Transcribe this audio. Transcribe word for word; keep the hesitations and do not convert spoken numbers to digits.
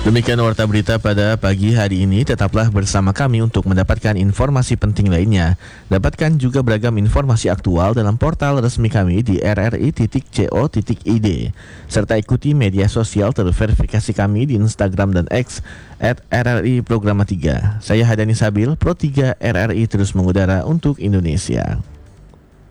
Demikian warta berita pada pagi hari ini. Tetaplah bersama kami untuk mendapatkan informasi penting lainnya. Dapatkan juga beragam informasi aktual dalam portal resmi kami di r r i titik co titik i d. Serta ikuti media sosial terverifikasi kami di Instagram dan X at r r i programa tiga. Saya Hadani Sabil, Pro tiga R R I terus mengudara untuk Indonesia.